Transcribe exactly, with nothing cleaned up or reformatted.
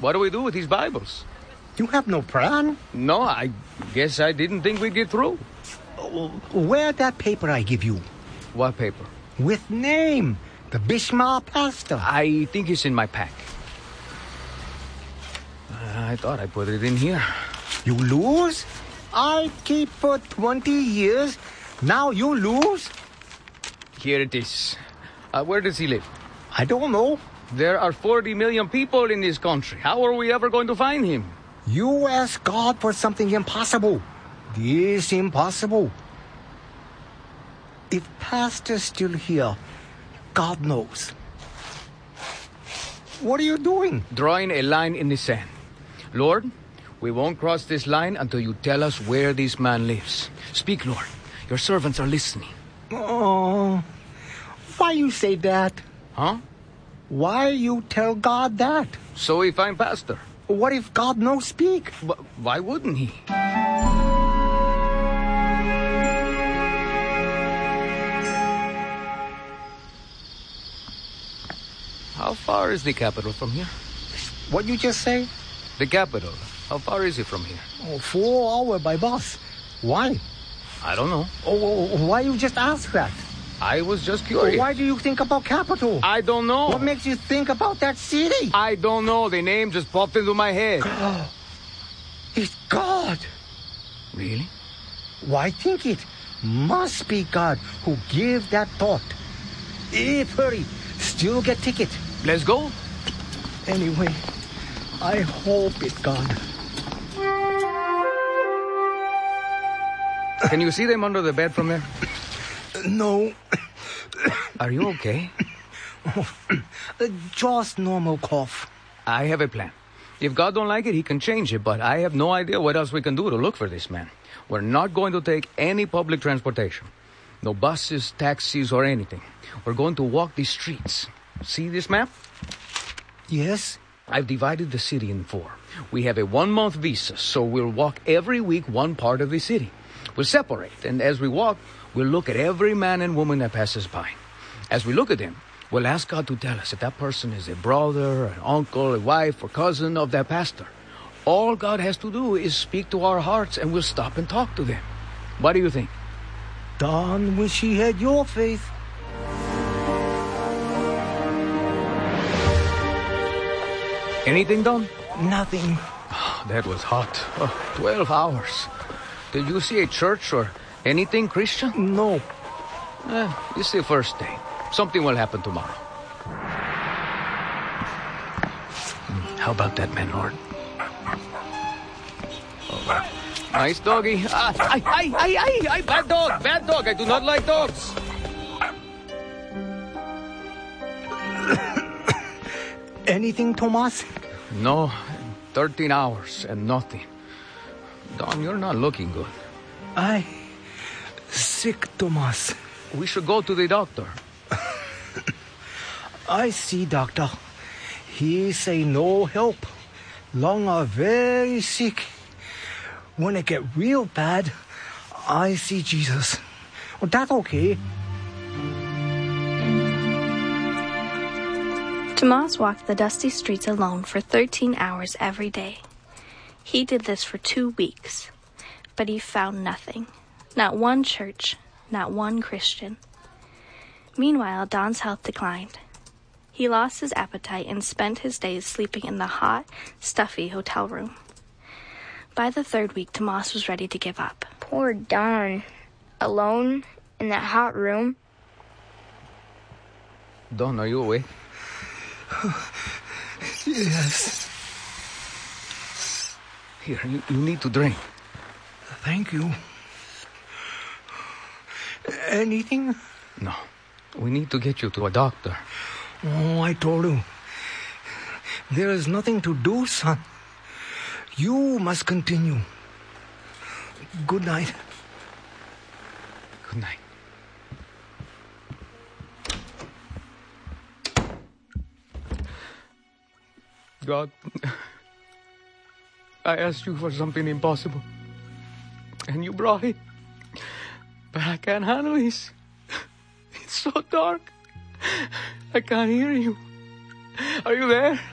What do we do with these Bibles? You have no plan? No, I guess I didn't think we'd get through. Where that paper I give you? What paper? With name. The Bishma pastor. I think it's in my pack. I thought I put it in here. You lose? I keep for twenty years. Now you lose? Here it is. Uh, where does he live? I don't know. There are forty million people in this country. How are we ever going to find him? You ask God for something impossible. This impossible. If Pastor's still here, God knows. What are you doing? Drawing a line in the sand. Lord, we won't cross this line until you tell us where this man lives. Speak, Lord. Your servants are listening. Oh, why you say that? Huh? Why you tell God that? So we find Pastor. What if God no speak? But why wouldn't he? How far is the capital from here? What you just say? The capital. How far is it from here? Oh, four hours by bus. Why? I don't know. Oh, why you just ask that? I was just curious. Why do you think about capital? I don't know. What makes you think about that city? I don't know. The name just popped into my head. God. It's God. Really? Why think it? Must be God who gave that thought. If hurry, still get ticket. Let's go. Anyway, I hope it's God. Can you see them under the bed from there? No. Are you okay? Just normal cough. I have a plan. If God don't like it, he can change it, but I have no idea what else we can do to look for this man. We're not going to take any public transportation. No buses, taxis, or anything. We're going to walk the streets. See this map? Yes? I've divided the city in four. We have a one-month visa, so we'll walk every week one part of the city. We'll separate, and as we walk, we'll look at every man and woman that passes by. As we look at them, we'll ask God to tell us if that person is a brother, an uncle, a wife, or cousin of that pastor. All God has to do is speak to our hearts, and we'll stop and talk to them. What do you think? Don wish he had your faith. Anything done? Nothing. Oh, that was hot. Oh, Twelve hours. Did you see a church or anything Christian? No. Eh, it's the first day. Something will happen tomorrow. How about that man, Lord? Oh, nice doggy. Ah, ay, ay, ay, ay, ay, bad dog, bad dog. I do not like dogs. Anything, Tomas? No, thirteen hours and nothing. Don, you're not looking good. I... sick, Tomas. We should go to the doctor. I see, doctor. He say no help. Lung are very sick. When it get real bad, I see Jesus. Oh, that's okay. Tomas walked the dusty streets alone for thirteen hours every day. He did this for two weeks, but he found nothing. Not one church, not one Christian. Meanwhile, Don's health declined. He lost his appetite and spent his days sleeping in the hot, stuffy hotel room. By the third week, Tomas was ready to give up. Poor Don. Alone in that hot room. Don, are you awake? Yes. Here, you, you need to drink. Thank you. Anything? No. We need to get you to a doctor. Oh, I told you. There is nothing to do, son. You must continue. Good night. Good night. God, I asked you for something impossible, and you brought it. But I can't handle this. It's so dark. I can't hear you. Are you there?